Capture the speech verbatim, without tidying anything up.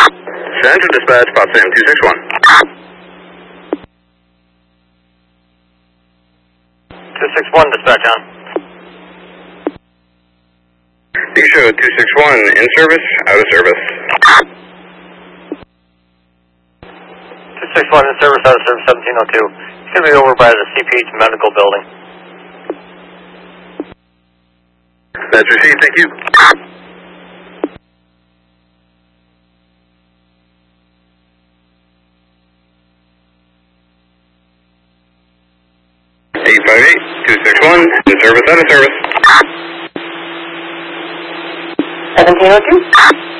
Central Dispatch, Potsdam two six one. two six one, dispatch on. You show two six one in service, out of service. two six one in service, out of service, seventeen oh two. It's going to be over by the C P H medical building. That's received, thank you. eight five eight, two six one, in service, out of service. seventeen oh two.